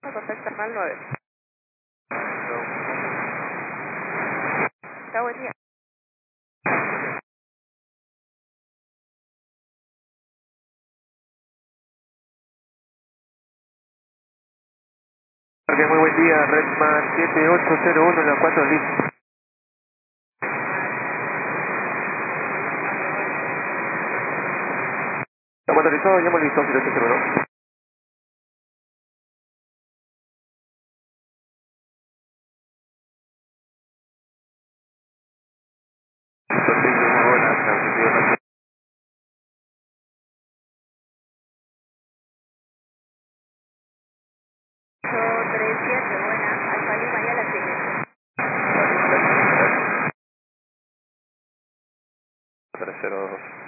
Contacta mal 9. Chao, buen día. Ok, muy buen día, Redman 7801 en la 4 listo. La 4 listo, llamo listo, 7801. Perfecto, muy buenas, Argentina. 837, buena. Alfa Lima, ya la tiene. 302.